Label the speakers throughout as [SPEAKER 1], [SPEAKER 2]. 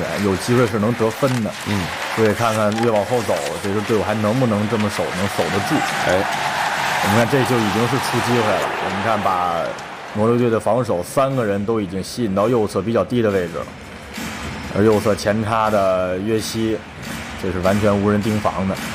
[SPEAKER 1] 远，有机会是能得分的。所以看看越往后走，这支队伍还能不能这么守，能守得住。我们看这就已经是出机会了。我们看把挪威队的防守3个人都已经吸引到右侧比较低的位置了，而右侧前插的约西，这是完全无人盯防的。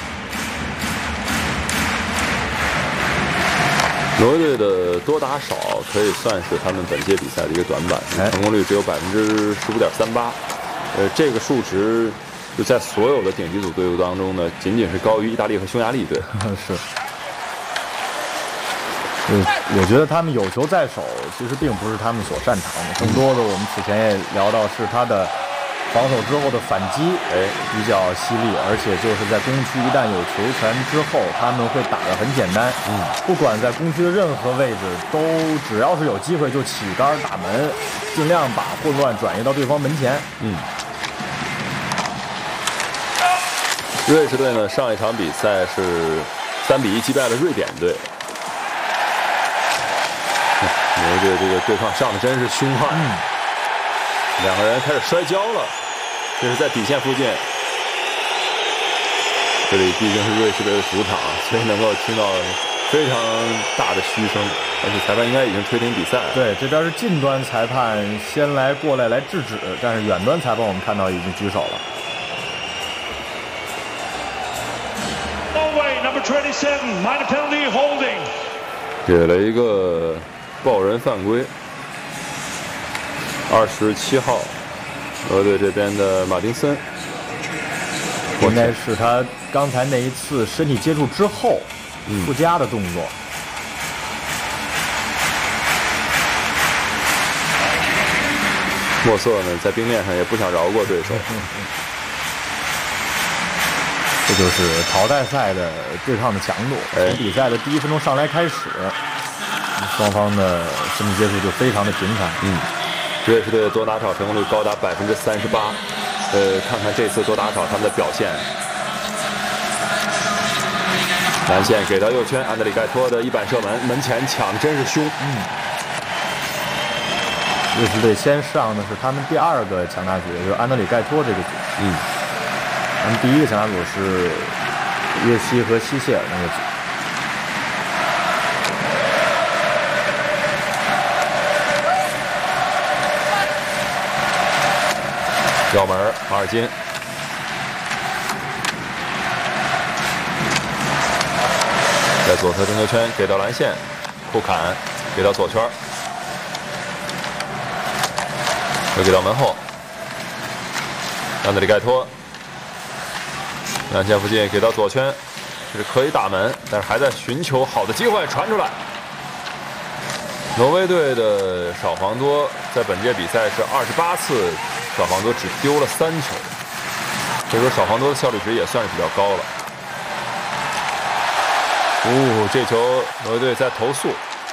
[SPEAKER 2] 挪威队的多打少可以算是他们本届比赛的一个短板，成功率只有15.38%。这个数值就在所有的顶级组队伍当中呢，仅仅是高于意大利和匈牙利队。
[SPEAKER 1] 是。我觉得他们有球在手，其实并不是他们所擅长的，更多的我们此前也聊到是他的防守之后的反击，比较犀利，而且就是在攻区一旦有球权之后，他们会打得很简单，不管在攻区的任何位置，都只要是有机会就起杆打门，尽量把混乱转移到对方门前。
[SPEAKER 2] 瑞士队呢，上一场比赛是3-1击败了瑞典队。挪威队这个对抗上的真是凶悍，两个人开始摔跤了，这是在底线附近。这里毕竟是瑞士队的主场，所以能够听到非常大的嘘声，而且裁判应该已经吹停比赛了。
[SPEAKER 1] 对，这边是近端裁判先过来制止，但是远端裁判我们看到已经举手了。
[SPEAKER 3] Norway number 27 minor penalty holding，
[SPEAKER 2] 给了一个抱人犯规。27号，俄队这边的马丁森，
[SPEAKER 1] 应该是他刚才那一次身体接触之后附加的动作。
[SPEAKER 2] 莫瑟呢，在冰面上也不想饶过对手。
[SPEAKER 1] 这就是淘汰赛的对抗的强度。从比赛的第1分钟上来开始，双方的身体接触就非常的频繁。
[SPEAKER 2] 瑞士队的多打少成功率高达38%。看看这次多打少他们的表现。蓝线给到右圈，安德里盖托的一板射门，门前抢的真是凶。
[SPEAKER 1] 瑞士队先上的是他们第2个强大组，也就是安德里盖托这个组。他们第1个强大组是约西和希谢尔那个组。
[SPEAKER 2] 绕门，马尔金在左侧中球圈给到蓝线，库坎给到左圈，又给到门后，安德里盖托蓝线附近给到左圈，这是可以打门，但是还在寻求好的机会传出来。挪威队的少防多在本届比赛是28次。少防多只丢了3球，所以说少防多的效率值也算是比较高了。这球挪威队在投诉。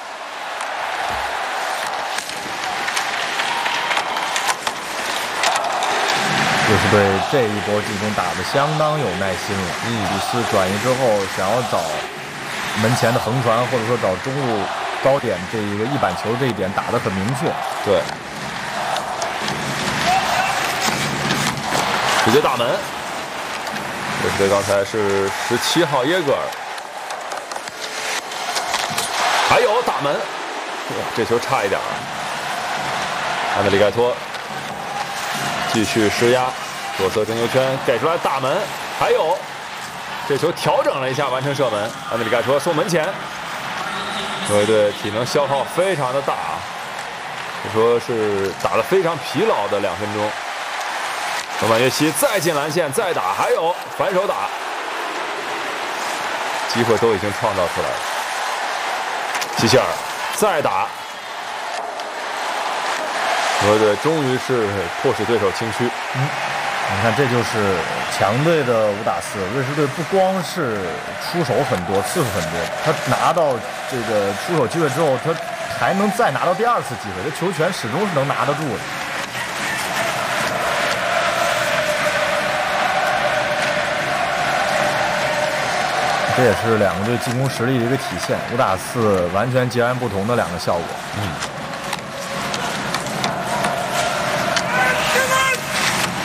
[SPEAKER 1] 瑞士队这一波进攻打得相当有耐心了。几次转移之后，想要找门前的横传，或者说找中路高点这一个一板球这一点打得很明确。
[SPEAKER 2] 对。直接打门，瑞士队刚才是17号耶格尔，还有打门，这球差一点。安德里盖托继续施压，左侧中球圈给出来打门，还有这球调整了一下完成射门，安德里盖托送门前。挪威队体能消耗非常的大，可说是打得非常疲劳的2分钟。罗曼约西再进蓝线再打，还有反手打，机会都已经创造出来了。希谢尔再打，挪威队终于是迫使对手轻区。
[SPEAKER 1] 你看，这就是强队的5打4。瑞士队不光是出手很多，次数很多，他拿到这个出手机会之后，他还能再拿到第2次机会，这球权始终是能拿得住的。这也是2个队进攻实力的一个体现，5打4完全截然不同的2个效果。